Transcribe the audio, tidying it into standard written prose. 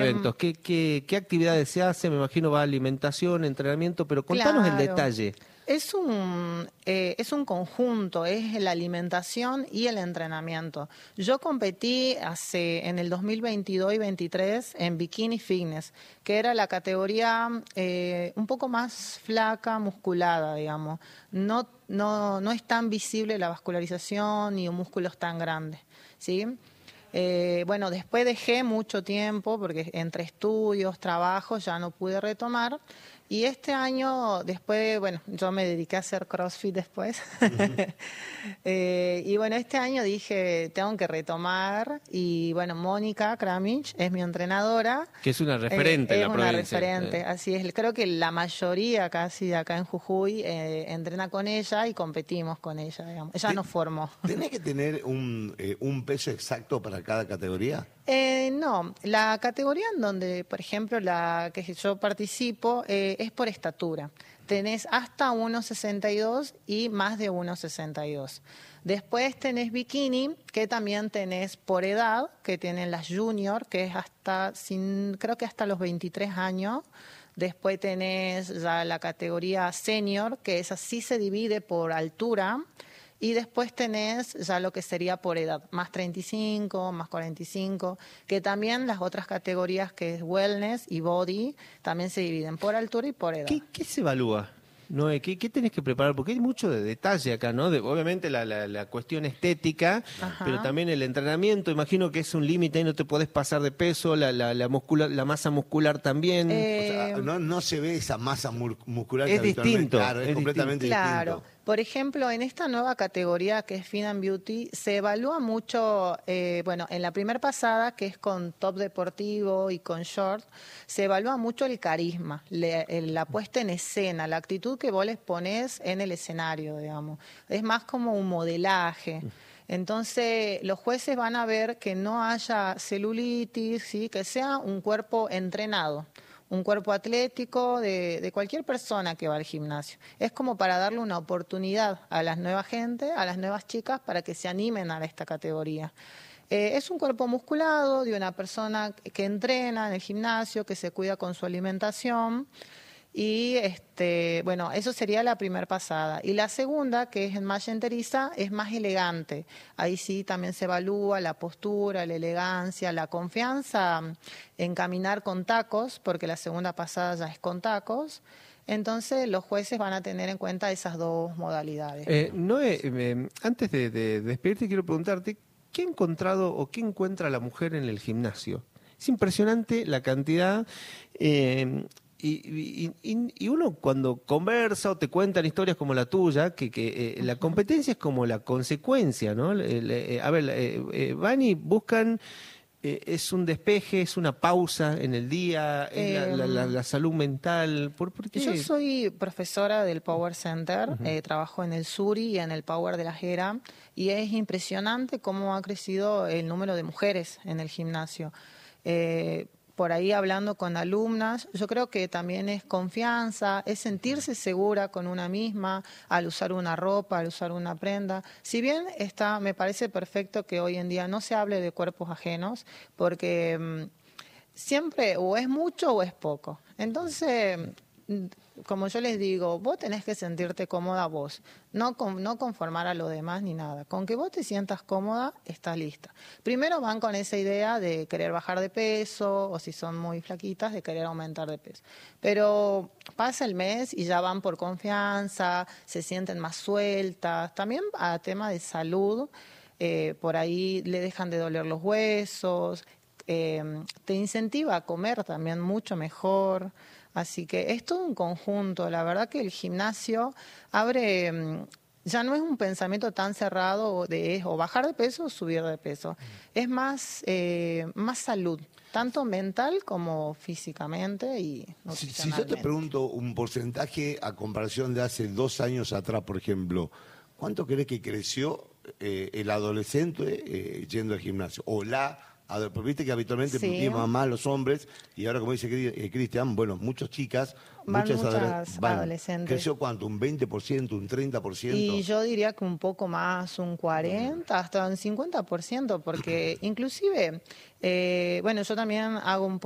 eventos? ¿Qué actividades se hacen? Me imagino va alimentación, entrenamiento, pero contanos el detalle. Es un conjunto, es la alimentación y el entrenamiento. Yo competí en el 2022 y 2023 en Bikini Fitness, que era la categoría un poco más flaca, musculada, digamos. No es tan visible la vascularización ni músculos tan grandes, ¿sí? Bueno, después dejé mucho tiempo porque entre estudios, trabajos, ya no pude retomar. Y este año, después, bueno, yo me dediqué a hacer CrossFit después. Y bueno, este año dije, tengo que retomar. Y bueno, Mónica Kramich es mi entrenadora. Que es una referente en la provincia. Es una referente, así es. Creo que la mayoría casi de acá en Jujuy entrena con ella y competimos con ella, digamos. Ella nos formó. ¿Tenés que tener un peso exacto para cada categoría? No, la categoría en donde, por ejemplo, la que yo participo es por estatura. Tenés hasta 1,62 y más de 1,62. Después tenés bikini, que también tenés por edad, que tienen las junior, que es creo que hasta los 23 años. Después tenés ya la categoría senior, que esa sí se divide por altura. Y después tenés ya lo que sería por edad, más 35, más 45, que también las otras categorías que es wellness y body también se dividen por altura y por edad. ¿Qué se evalúa? Noé, ¿qué tenés que preparar? Porque hay mucho de detalle acá, ¿no? Obviamente la cuestión estética, Ajá. pero también el entrenamiento. Imagino que es un límite y no te podés pasar de peso, la masa muscular también. O sea, no se ve esa masa muscular Es que habitualmente, distinto, claro, es completamente Claro. distinto. Por ejemplo, en esta nueva categoría que es Fit and Beauty, se evalúa mucho, bueno, en la primera pasada, que es con top deportivo y con short, se evalúa mucho el carisma, la puesta en escena, la actitud que vos les ponés en el escenario, digamos. Es más como un modelaje. Entonces, los jueces van a ver que no haya celulitis, ¿sí? Que sea un cuerpo entrenado. Un cuerpo atlético de cualquier persona que va al gimnasio. Es como para darle una oportunidad a las nuevas gente, a las nuevas chicas, para que se animen a esta categoría. Es un cuerpo musculado de una persona que entrena en el gimnasio, que se cuida con su alimentación. Y bueno, eso sería la primera pasada. Y la segunda, que es en Malla Enteriza, es más elegante. Ahí sí también se evalúa la postura, la elegancia, la confianza en caminar con tacos, porque la segunda pasada ya es con tacos. Entonces los jueces van a tener en cuenta esas dos modalidades. Noé, antes de despedirte, quiero preguntarte, ¿qué ha encontrado o qué encuentra la mujer en el gimnasio? Es impresionante la cantidad... Y uno cuando conversa o te cuentan historias como la tuya, que la competencia es como la consecuencia, ¿no? Van y buscan, es un despeje, es una pausa en el día, es la salud mental. ¿Por qué? Yo soy profesora del Power Center, trabajo en el Suri y en el Power de la Jera, y es impresionante cómo ha crecido el número de mujeres en el gimnasio. Por ahí hablando con alumnas, yo creo que también es confianza, es sentirse segura con una misma al usar una ropa, al usar una prenda. Si bien me parece perfecto que hoy en día no se hable de cuerpos ajenos, porque siempre o es mucho o es poco. Entonces, como yo les digo, vos tenés que sentirte cómoda vos, no conformar a los demás ni nada. Con que vos te sientas cómoda, estás lista. Primero van con esa idea de querer bajar de peso, o si son muy flaquitas, de querer aumentar de peso. Pero pasa el mes y ya van por confianza, se sienten más sueltas. También a tema de salud, por ahí le dejan de doler los huesos, te incentiva a comer también mucho mejor. Así que es todo un conjunto. La verdad que el gimnasio abre, ya no es un pensamiento tan cerrado de o bajar de peso o subir de peso. Es más salud, tanto mental como físicamente y nutricionalmente. Si yo te pregunto un porcentaje a comparación de hace 2 años atrás, por ejemplo, ¿cuánto crees que creció el adolescente yendo al gimnasio? Porque viste que habitualmente iban más los hombres y ahora, como dice Cristian, bueno, muchas chicas, muchas adolescentes. ¿Creció cuánto? ¿Un 20%, un 30%? Y yo diría que un poco más, un 40%, hasta un 50%, porque inclusive, bueno, yo también hago un poco